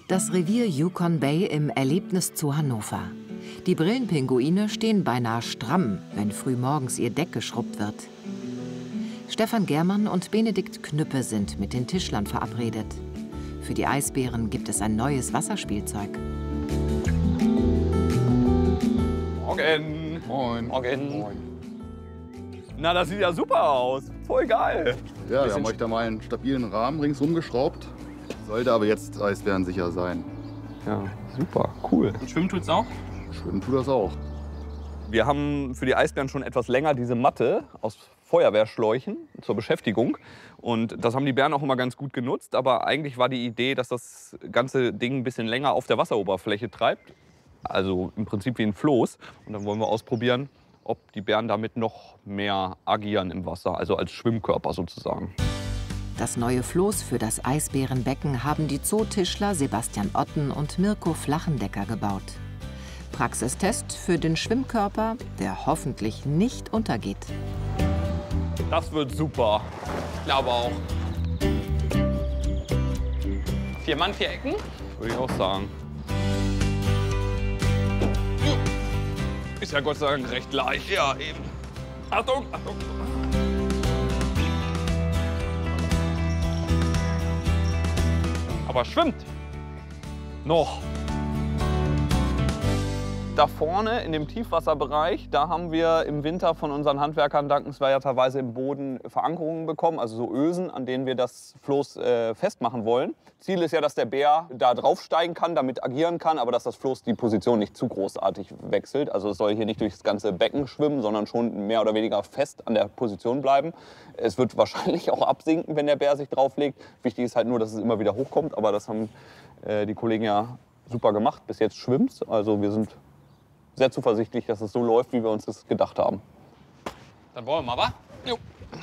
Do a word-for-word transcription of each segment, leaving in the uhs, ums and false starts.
Das Revier Yukon Bay im Erlebniszoo Hannover. Die Brillenpinguine stehen beinahe stramm, wenn frühmorgens ihr Deck geschrubbt wird. Stefan Germann und Benedikt Knüppe sind mit den Tischlern verabredet. Für die Eisbären gibt es ein neues Wasserspielzeug. Morgen. Moin. Morgen. Moin. Na, das sieht ja super aus. Voll geil. Ja, wir haben euch da mal einen stabilen Rahmen ringsum geschraubt. Sollte aber jetzt eisbärensicher sein. Ja, super, cool. Und schwimmen tut's auch? Schwimmen tut das auch. Wir haben für die Eisbären schon etwas länger diese Matte aus Feuerwehrschläuchen zur Beschäftigung. Und das haben die Bären auch immer ganz gut genutzt. Aber eigentlich war die Idee, dass das ganze Ding ein bisschen länger auf der Wasseroberfläche treibt. Also im Prinzip wie ein Floß. Und dann wollen wir ausprobieren, ob die Bären damit noch mehr agieren im Wasser, also als Schwimmkörper sozusagen. Das neue Floß für das Eisbärenbecken haben die Zootischler Sebastian Otten und Mirko Flachendecker gebaut. Praxistest für den Schwimmkörper, der hoffentlich nicht untergeht. Das wird super. Ich glaube auch. Vier Mann, vier Ecken. Würde ich auch sagen. Ist ja Gott sei Dank recht leicht. Ja, eben. Achtung, Achtung. Aber schwimmt. Noch. Da vorne in dem Tiefwasserbereich, da haben wir im Winter von unseren Handwerkern dankenswerterweise im Boden Verankerungen bekommen, also so Ösen, an denen wir das Floß äh, festmachen wollen. Ziel ist ja, dass der Bär da draufsteigen kann, damit agieren kann, aber dass das Floß die Position nicht zu großartig wechselt. Also es soll hier nicht durchs ganze Becken schwimmen, sondern schon mehr oder weniger fest an der Position bleiben. Es wird wahrscheinlich auch absinken, wenn der Bär sich drauflegt. Wichtig ist halt nur, dass es immer wieder hochkommt, aber das haben äh, die Kollegen ja super gemacht. Bis jetzt schwimmt's, also wir sind sehr zuversichtlich, dass es so läuft, wie wir uns das gedacht haben. Dann wollen wir mal, wa? Jo.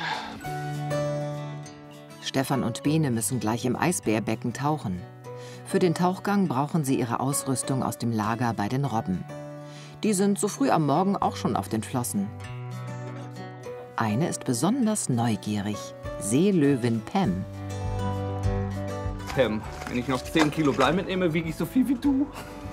Stefan und Bene müssen gleich im Eisbärbecken tauchen. Für den Tauchgang brauchen sie ihre Ausrüstung aus dem Lager bei den Robben. Die sind so früh am Morgen auch schon auf den Flossen. Eine ist besonders neugierig, Seelöwin Pam. Pam, wenn ich noch zehn Kilo Blei mitnehme, wiege ich so viel wie du.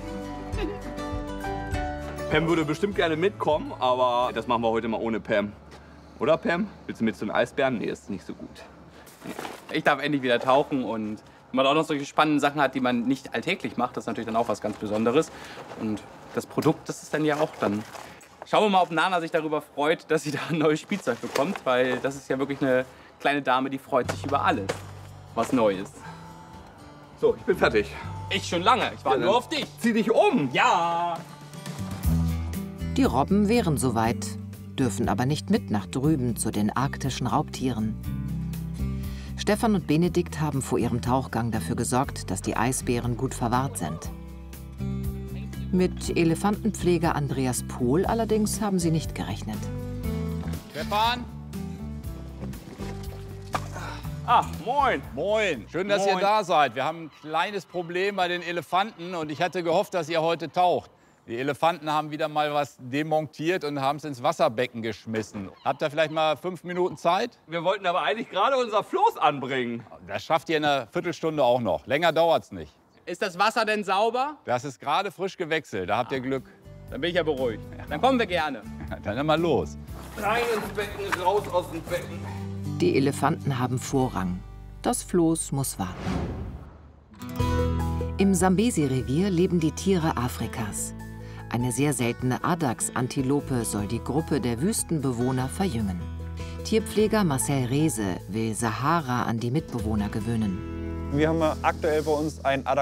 Pam würde bestimmt gerne mitkommen, aber das machen wir heute mal ohne Pam. Oder Pam? Willst du mit zu den Eisbären? Nee, ist nicht so gut. Ich darf endlich wieder tauchen und wenn man auch noch solche spannenden Sachen hat, die man nicht alltäglich macht, das ist natürlich dann auch was ganz Besonderes. Und das Produkt, das ist dann ja auch dann. Schauen wir mal, ob Nana sich darüber freut, dass sie da ein neues Spielzeug bekommt, weil das ist ja wirklich eine kleine Dame, die freut sich über alles, was neu ist. So, ich bin fertig. Ich schon lange, ich warte Ja, nur auf dich. Zieh dich um! Ja! Die Robben wären soweit, dürfen aber nicht mit nach drüben zu den arktischen Raubtieren. Stefan und Benedikt haben vor ihrem Tauchgang dafür gesorgt, dass die Eisbären gut verwahrt sind. Mit Elefantenpfleger Andreas Pohl allerdings haben sie nicht gerechnet. Stefan? Ach, moin! Moin. Schön, dass Moin. ihr da seid. Wir haben ein kleines Problem bei den Elefanten und ich hatte gehofft, dass ihr heute taucht. Die Elefanten haben wieder mal was demontiert und haben es ins Wasserbecken geschmissen. Habt ihr vielleicht mal fünf Minuten Zeit? Wir wollten aber eigentlich gerade unser Floß anbringen. Das schafft ihr in einer Viertelstunde auch noch. Länger dauert's nicht. Ist das Wasser denn sauber? Das ist gerade frisch gewechselt. Da habt ihr Glück. Dann bin ich ja beruhigt. Dann kommen wir gerne. Dann mal los. Rein ins Becken, raus aus dem Becken. Die Elefanten haben Vorrang. Das Floß muss warten. Im Sambesi-Revier leben die Tiere Afrikas. Eine sehr seltene Addax-Antilope soll die Gruppe der Wüstenbewohner verjüngen. Tierpfleger Marcel Reese will Sahara an die Mitbewohner gewöhnen. Wir haben aktuell bei uns ein